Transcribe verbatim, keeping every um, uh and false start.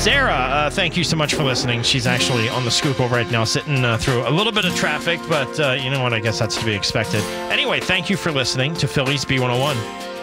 Sarah, uh, thank you so much for listening. She's actually on the Schuylkill right now, sitting uh, through a little bit of traffic, but uh, you know what? I guess that's to be expected. Anyway, thank you for listening to Phillies B one oh one.